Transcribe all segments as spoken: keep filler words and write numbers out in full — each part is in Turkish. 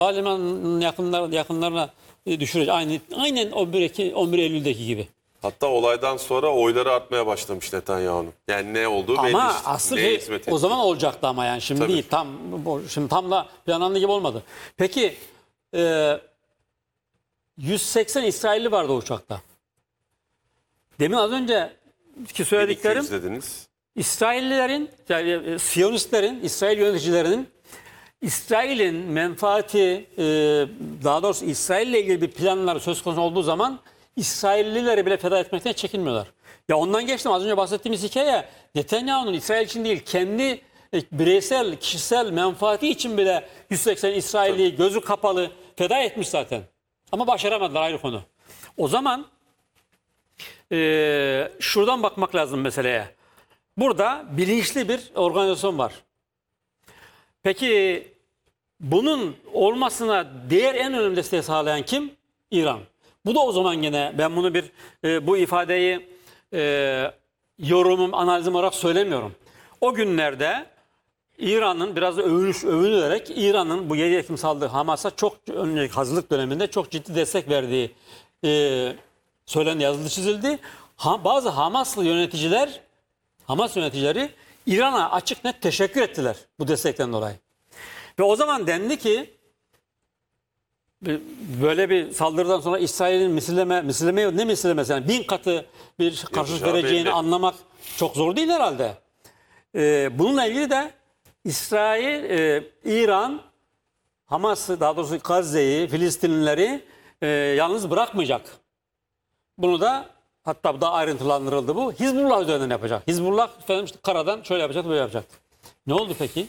Havalimanının yakınlar, yakınlarına e, düşürecek. Aynı, aynen on bir, Ekim, on bir Eylül'deki gibi. Hatta olaydan sonra oyları artmaya başlamış Netanyahu'nun. Yani ne olduğu belli Ama işte. aslı Neye şey, hizmet o etti. zaman olacaktı ama yani şimdi Tabii. değil. Tam şimdi tam da planlandığı gibi olmadı. Peki e, yüz seksen İsrailli vardı o uçakta. Demin az önce ki söylediklerim bin iki yüz dediniz. İsraillilerin, yani e, Siyonistlerin, İsrail yöneticilerinin İsrail'in menfaati, e, daha doğrusu İsrail'le ilgili bir planları söz konusu olduğu zaman İsraillileri bile feda etmekten çekinmiyorlar. Ya ondan geçtim, az önce bahsettiğimiz hikaye Netanyahu'nun İsrail için değil, kendi e, bireysel, kişisel menfaati için bile yüz seksen İsrailliyi gözü kapalı feda etmiş zaten. Ama başaramadılar, ayrı konu. O zaman e, şuradan bakmak lazım meseleye. Burada bilinçli bir organizasyon var. Peki bunun olmasına diğer en önemli desteği sağlayan kim? İran. Bu da o zaman gene ben bunu bir e, bu ifadeyi e, yorumum, analizim olarak söylemiyorum. O günlerde İran'ın biraz da övünüş, övünülerek İran'ın bu yedi Ekim saldırı Hamas'a çok önceki hazırlık döneminde çok ciddi destek verdiği e, söylendi, yazıldı, çizildi. Ha, bazı Hamaslı yöneticiler, Hamas yöneticileri İran'a açık net teşekkür ettiler bu destekten dolayı. Ve o zaman dendi ki böyle bir saldırıdan sonra İsrail'in misilleme, misilleme ne misillemesi yani bin katı bir karşılık vereceğini belli. anlamak çok zor değil herhalde. Ee, bununla ilgili de İsrail, e, İran, Hamas'ı, daha doğrusu Gazze'yi, Filistinlileri e, yalnız bırakmayacak. Bunu da hatta daha ayrıntılandırıldı bu. Hizbullah üzerinden yapacak. Hizbullah efendim işte karadan şöyle yapacak, böyle yapacak. Ne oldu peki?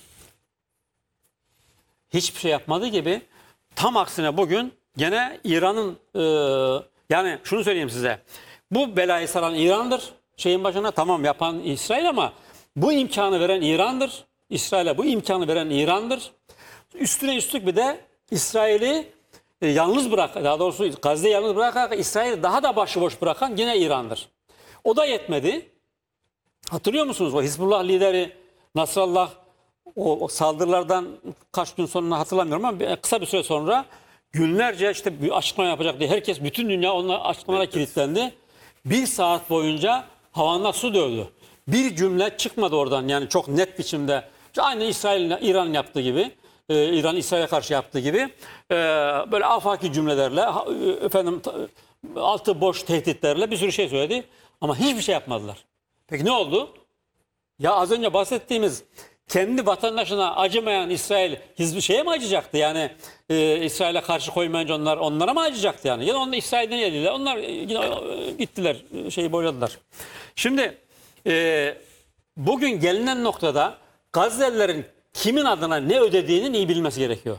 Hiçbir şey yapmadığı gibi tam aksine bugün gene İran'ın e, yani şunu söyleyeyim size. Bu belayı saran İran'dır. Şeyin başına tamam yapan İsrail ama bu imkanı veren İran'dır. İsrail'e bu imkanı veren İran'dır. Üstüne üstlük bir de İsrail'i e, yalnız bırak, daha doğrusu Gazze'yi yalnız bırakarak İsrail'i daha da başıboş bırakan yine İran'dır. O da yetmedi. Hatırlıyor musunuz o Hizbullah lideri Nasrallah o, o saldırılardan kaç gün sonra hatırlamıyorum ama bir, kısa bir süre sonra günlerce işte bir açıklama yapacak diye herkes, bütün dünya onunla açıklamalara Evet. kilitlendi. Bir saat boyunca havanla su dövdü. Bir cümle çıkmadı oradan, yani çok net biçimde. Aynı İsrail'in, İran'ın yaptığı gibi, e, İran İsrail'e karşı yaptığı gibi e, böyle afaki cümlelerle, ha, e, efendim ta- altı boş tehditlerle bir sürü şey söyledi ama hiçbir şey yapmadılar. Peki ne oldu? Ya az önce bahsettiğimiz kendi vatandaşına acımayan İsrail hiçbir şeye mi acıyacaktı? Yani e, İsrail'e karşı koymayınca onlar onlara mı acıyacaktı yani? Ya da onlar İsrail'den yediler. Onlar e, yine e, gittiler, e, şeyi boyladılar. Şimdi e, bugün gelinen noktada Gazze'lilerin kimin adına ne ödediğinin iyi bilmesi gerekiyor.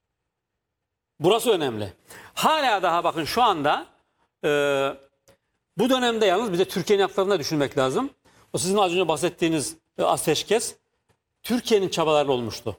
Burası önemli. Hala daha bakın şu anda e, bu dönemde yalnız bir de Türkiye'nin yaptıklarını da düşünmek lazım. O sizin az önce bahsettiğiniz e, ateşkes Türkiye'nin çabalarıyla olmuştu.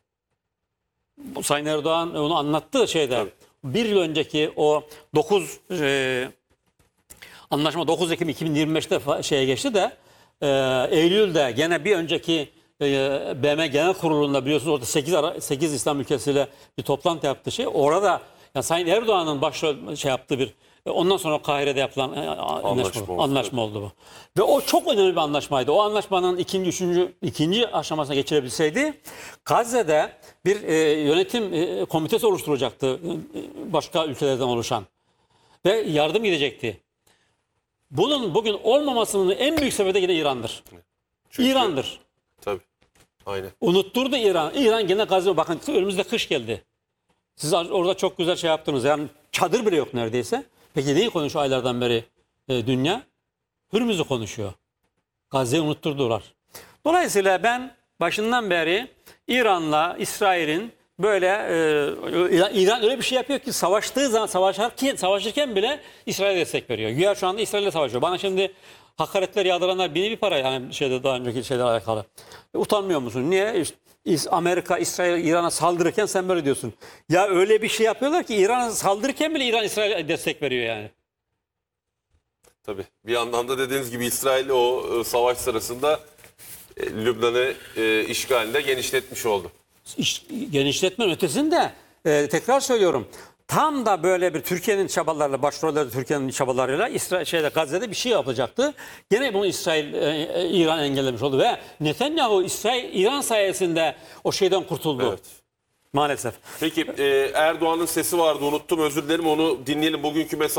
Bu Sayın Erdoğan onu anlattı şeyde. Tabii. Bir yıl önceki o dokuz e, anlaşma dokuz Ekim iki bin yirmi beşte fa- şeye geçti de e, Eylül'de gene bir önceki e, B M Genel Kurulu'nda biliyorsunuz orada sekiz, ara, sekiz İslam ülkesiyle bir toplantı yaptı şey. Orada ya Sayın Erdoğan'ın başrol şey yaptığı bir e, ondan sonra Kahire'de yapılan e, anlaşma, Anlaşma oldu. anlaşma oldu bu. Ve o çok önemli bir anlaşmaydı. O anlaşmanın ikinci, üçüncü, ikinci aşamasına geçirebilseydi Gazze'de bir e, yönetim e, komitesi oluşturacaktı e, başka ülkelerden oluşan ve yardım gidecekti. Bunun bugün olmamasının en büyük sebebi de yine İran'dır. Çünkü- İran'dır. Tabii. Aynen. Unutturdu İran. İran gene Gazze, bakın önümüzde kış geldi. Siz orada çok güzel şey yaptınız. Yani çadır bile yok neredeyse. Peki neyi konuşuyor aylardan beri e, dünya? Hürmüz'ü konuşuyor. Gazze'yi unutturdular. Dolayısıyla ben başından beri İran'la İsrail'in böyle e, İran öyle bir şey yapıyor ki savaştığı zaman savaşırken, savaşırken bile İsrail'e destek veriyor. Güya şu anda İsrail'le savaşıyor. Bana şimdi hakaretler yağdıranlar bini bir para, yani şeyde daha önceki şeylerle alakalı. E, utanmıyor musun? Niye? İşte, İs- Amerika, İsrail, İran'a saldırırken sen böyle diyorsun. Ya öyle bir şey yapıyorlar ki İran'a saldırırken bile İran İsrail'e destek veriyor yani. Tabii. Bir yandan da dediğiniz gibi İsrail o e, savaş sırasında e, Lübnan'ı e, işgalinde genişletmiş oldu. İş, genişletmenin ötesinde e, tekrar söylüyorum. Tam da böyle bir Türkiye'nin çabalarıyla, başrollerde Türkiye'nin çabalarıyla İsrail şeyde Gazze'de bir şey yapacaktı. Gene bunu İsrail, e, e, İran engellemiş oldu ve Netanyahu İsrail, İran sayesinde o şeyden kurtuldu. Evet. Maalesef. Peki e, Erdoğan'ın sesi vardı, unuttum, özür dilerim, onu dinleyelim. Bugünkü mesaj